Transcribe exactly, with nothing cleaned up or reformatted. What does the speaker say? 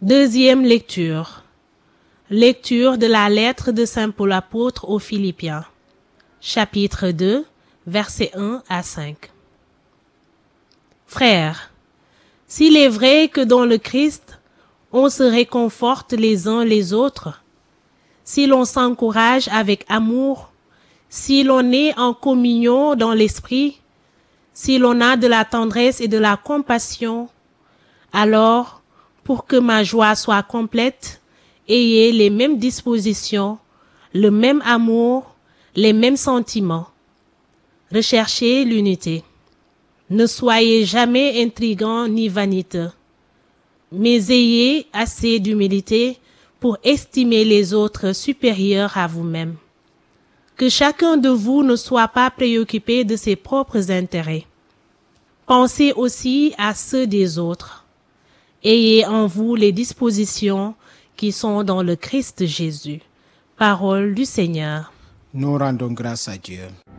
Deuxième lecture. Lecture de la lettre de Saint Paul apôtre aux Philippiens. Chapitre deux, versets un à cinq. Frères, s'il est vrai que dans le Christ, on se réconforte les uns les autres, si l'on s'encourage avec amour, si l'on est en communion dans l'esprit, si l'on a de la tendresse et de la compassion, alors, pour que ma joie soit complète, ayez les mêmes dispositions, le même amour, les mêmes sentiments. Recherchez l'unité. Ne soyez jamais intrigants ni vaniteux, mais ayez assez d'humilité pour estimer les autres supérieurs à vous-même. Que chacun de vous ne soit pas préoccupé de ses propres intérêts. Pensez aussi à ceux des autres. Ayez en vous les dispositions qui sont dans le Christ Jésus. Parole du Seigneur. Nous rendons grâce à Dieu.